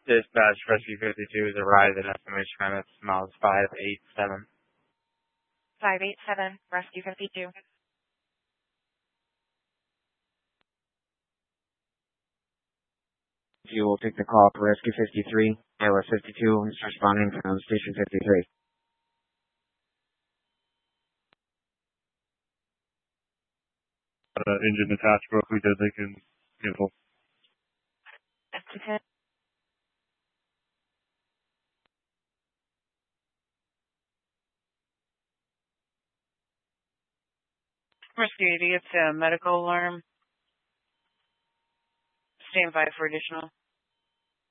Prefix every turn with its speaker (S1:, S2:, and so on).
S1: Dispatch Rescue 52 is arrived at estimation minutes miles 587.
S2: 587, Rescue 52.
S3: You will take the call for Rescue 53. AOS 52 is responding from Station 53.
S4: Engine attached Berkeley Designated Vehicle.
S2: Okay. Rescue 80, it's a medical alarm. Stand by for additional.